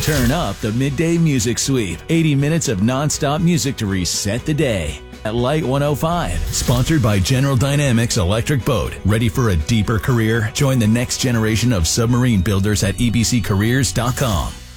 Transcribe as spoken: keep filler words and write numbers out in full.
Turn up the midday music sweep. eighty minutes of nonstop music to reset the day. At Light one oh five. Sponsored by General Dynamics Electric Boat. Ready for a deeper career? Join the next generation of submarine builders at e b c careers dot com.